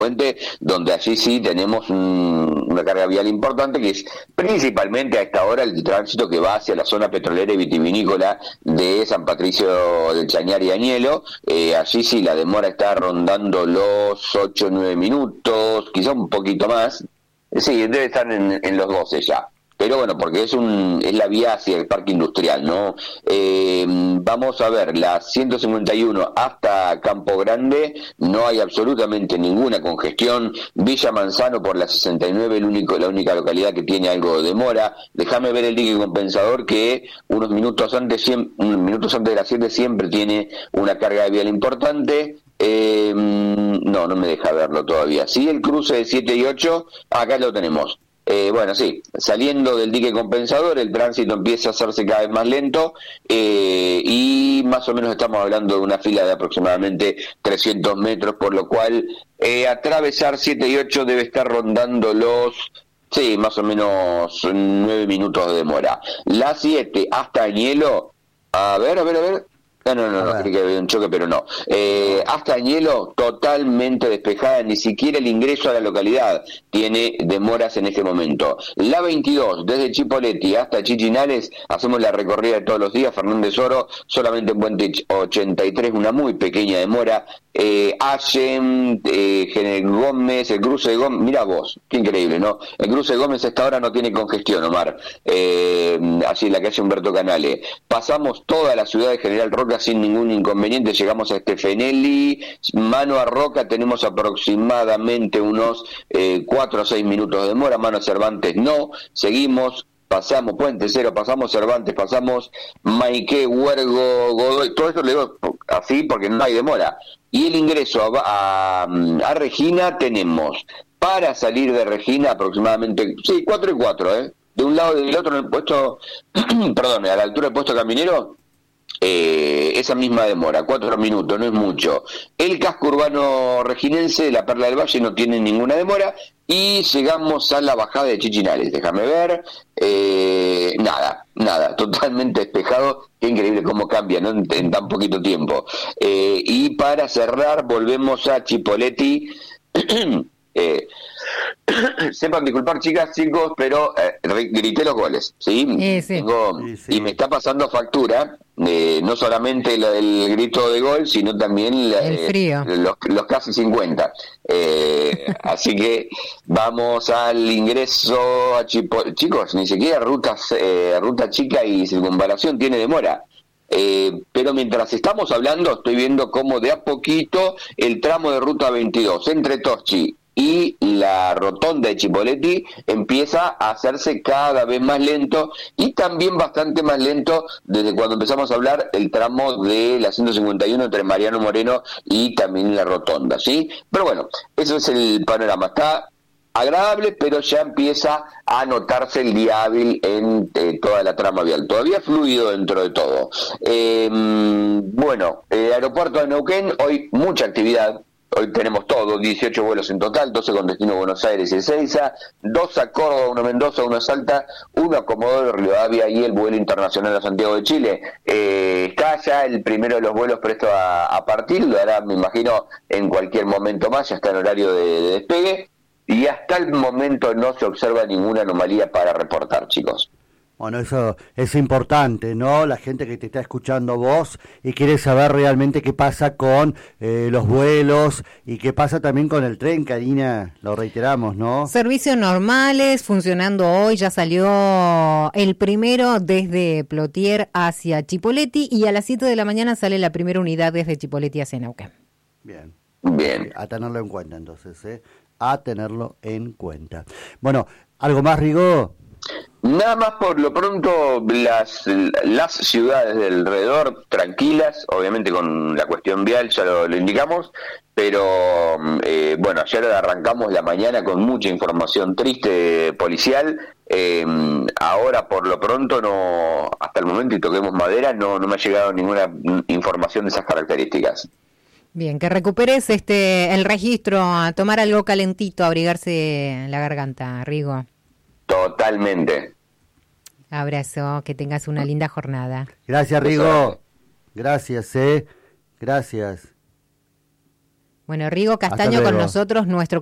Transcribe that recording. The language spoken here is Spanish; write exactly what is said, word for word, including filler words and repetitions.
Puente, donde allí sí tenemos un, una carga vial importante, que es principalmente a esta hora el tránsito que va hacia la zona petrolera y vitivinícola de San Patricio del Chañar y Añelo. Eh, allí sí la demora está rondando los ocho o nueve minutos, quizá un poquito más. Sí, debe estar en, en los doce ya. Pero bueno, porque es un es la vía hacia el parque industrial, ¿no? Eh, vamos a ver, la ciento cincuenta y uno hasta Campo Grande no hay absolutamente ninguna congestión. Villa Manzano por la sesenta y nueve, el único, la única localidad que tiene algo de demora. Déjame ver el dique compensador, que unos minutos antes, unos minutos antes de las siete siempre tiene una carga vial importante. Eh, no, no me deja verlo todavía. Sí, el cruce de siete y ocho, acá lo tenemos. Eh, bueno, sí, saliendo del dique compensador, el tránsito empieza a hacerse cada vez más lento, eh, y más o menos estamos hablando de una fila de aproximadamente trescientos metros, por lo cual eh, atravesar siete y ocho debe estar rondando los, sí, más o menos nueve minutos de demora. La siete hasta Añelo, a ver, a ver, a ver. No, no, no, no, creí que había un choque, pero no. Eh, hasta Añelo, totalmente despejada, ni siquiera el ingreso a la localidad tiene demoras en este momento. La veintidós, desde Chipoleti hasta Chichinales, hacemos la recorrida de todos los días. Fernández Oro, solamente en Puente ochenta y tres, una muy pequeña demora. Eh, Allen, eh, General Gómez, el cruce de Gómez, mira vos, qué increíble, ¿no? El cruce de Gómez hasta ahora no tiene congestión, Omar. Eh, así en la calle Humberto Canale. Pasamos toda la ciudad de General Roca sin ningún inconveniente, llegamos a Stefanelli, mano a Roca tenemos aproximadamente unos eh, cuatro o seis minutos de demora, mano a Cervantes no, seguimos, pasamos Puente Cero, pasamos Cervantes, pasamos Maiqué, Huergo, Godoy, todo esto le digo así porque no hay demora. Y el ingreso a, a, a Regina tenemos, para salir de Regina aproximadamente, sí, cuatro y cuatro, ¿eh? De un lado y del otro en el puesto, perdón, a la altura del puesto caminero, Eh, esa misma demora, cuatro minutos, no es mucho. El casco urbano reginense de la Perla del Valle no tiene ninguna demora, y llegamos a la bajada de Chichinales, déjame ver, eh, nada, nada, totalmente despejado. Qué increíble cómo cambia, ¿no? en, en tan poquito tiempo. Eh, y para cerrar volvemos a Chipoleti. eh, sepan disculpar, chicas, chicos, pero eh, grité los goles, ¿sí? Sí, sí. Tengo, Sí, sí. y me está pasando factura, eh, no solamente el, el grito de gol, sino también la, El frío. eh, los, los casi cincuenta. Eh, así que vamos al ingreso a Chipoleti. Chicos, ni siquiera rutas, eh, ruta chica y circunvalación tiene demora. Eh, pero mientras estamos hablando, estoy viendo cómo de a poquito el tramo de ruta veintidós entre Toschi y la rotonda de Chipoleti empieza a hacerse cada vez más lento, y también bastante más lento desde cuando empezamos a hablar el tramo de la ciento cincuenta y uno entre Mariano Moreno y también la rotonda, ¿sí? Pero bueno, eso es el panorama. Está agradable, pero ya empieza a notarse el día hábil en eh, toda la trama vial. Todavía fluido dentro de todo. Eh, bueno, el aeropuerto de Neuquén, hoy mucha actividad. Hoy tenemos todo, dieciocho vuelos en total, doce con destino a Buenos Aires y Ezeiza, dos a Córdoba, uno a Mendoza, uno a Salta, uno a Comodoro Rivadavia y el vuelo internacional a Santiago de Chile. Eh, está ya el primero de los vuelos presto a, a partir, lo hará, me imagino, en cualquier momento más, ya está en horario de, de despegue, y hasta el momento no se observa ninguna anomalía para reportar, chicos. Bueno, eso es importante, ¿no? La gente que te está escuchando vos y quiere saber realmente qué pasa con eh, los vuelos y qué pasa también con el tren, Karina, lo reiteramos, ¿no? Servicios normales, funcionando hoy, ya salió el primero desde Plotier hacia Chipoleti, y a las siete de la mañana sale la primera unidad desde Chipoleti hacia Neuquén. Bien. Bien. A tenerlo en cuenta entonces, ¿eh? A tenerlo en cuenta. Bueno, ¿algo más, Rigo? Nada más por lo pronto, las las ciudades del alrededor tranquilas, obviamente con la cuestión vial ya lo, lo indicamos, pero eh, bueno, ayer arrancamos la mañana con mucha información triste policial. Eh, ahora por lo pronto no, hasta el momento, y toquemos madera, no, no me ha llegado ninguna información de esas características. Bien, que recuperes este el registro, a tomar algo calentito, a abrigarse la garganta, Rigo. Totalmente. Abrazo, que tengas una linda jornada. Gracias, Rigo. Gracias, eh. Gracias. Bueno, Rigo Castaño con nosotros, nuestro